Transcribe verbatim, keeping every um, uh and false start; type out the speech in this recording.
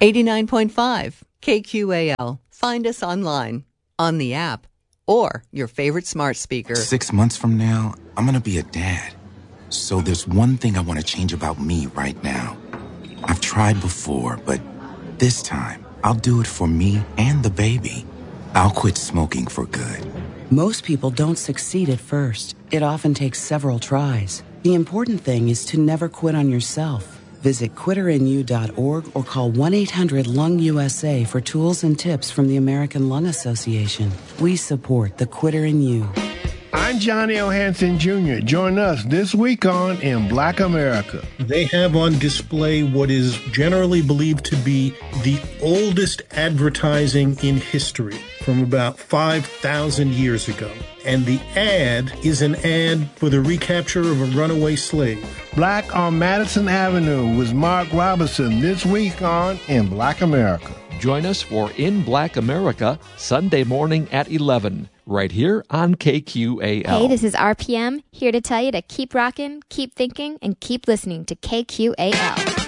eighty-nine point five K Q A L. Find us online, on the app, or your favorite smart speaker. Six months from now, I'm going to be a dad. So there's one thing I want to change about me right now. I've tried before, but this time, I'll do it for me and the baby. I'll quit smoking for good. Most people don't succeed at first. It often takes several tries. The important thing is to never quit on yourself. Visit quitter in you dot org or call one eight hundred lung U S A for tools and tips from the American Lung Association. We support the Quitter in You. I'm Johnny O. Hansen Junior Join us this week on In Black America. They have on display what is generally believed to be the oldest advertising in history from about five thousand years ago. And the ad is an ad for the recapture of a runaway slave. Black on Madison Avenue with Mark Robinson this week on In Black America. Join us for In Black America, Sunday morning at eleven, right here on K Q A L. Hey, this is R P M, here to tell you to keep rocking, keep thinking, and keep listening to K Q A L.